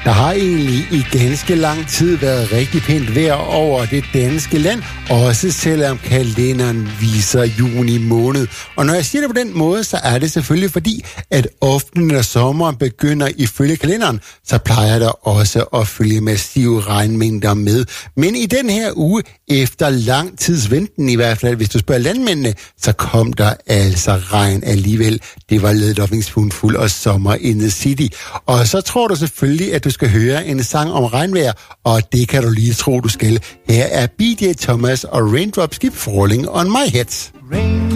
Der har egentlig i ganske lang tid været rigtig pænt vejr over det danske land, også selvom kalenderen viser juni måned. Og når jeg siger det på den måde, så er det selvfølgelig fordi, at ofte når sommeren begynder ifølge kalenderen, så plejer der også at følge massive regnmængder med. Men i den her uge, efter lang tids venten i hvert fald, hvis du spørger landmændene, så kom der altså regn alligevel. Det var ledningsfuld og sommer in the city. Og så tror du selvfølgelig, at du skal høre en sang om regnvejr, og det kan du lige tro, du skal. Her er BJ Thomas og Raindrops Keep Falling on My Head. Rain